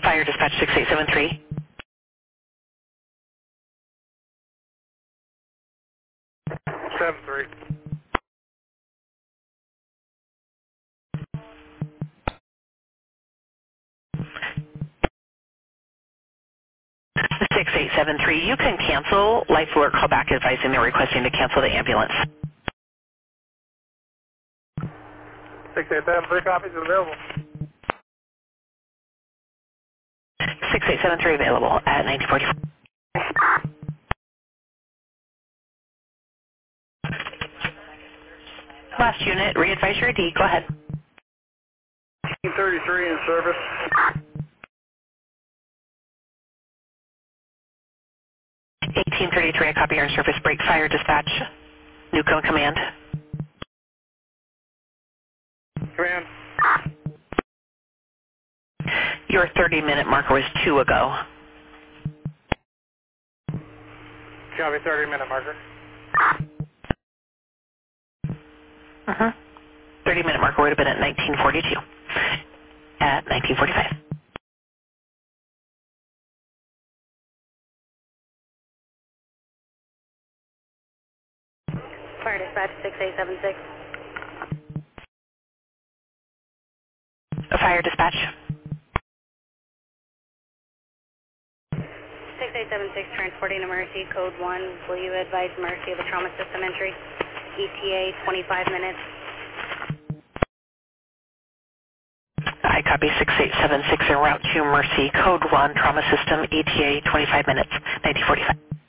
Fire dispatch 6873. 73. 6873. You can cancel. Life alert call back advising they're requesting to cancel the ambulance. 6873 copies available. 6873 available at 1944. Last unit, re-advise your ID. Go ahead. 33 in service. 1833, I copy your in-service break fire dispatch. Newcomb command. Command. Your 30-minute marker was 2 ago. Copy 30-minute marker. 30-minute marker would have been at 1942. At 1945. Fire dispatch 6876. Fire dispatch. 6876 transporting emergency code 1. Will you advise Mercy of a trauma system entry? ETA 25 minutes. I copy 6876 en route to Mercy, code 1, trauma system, ETA 25 minutes, 1945.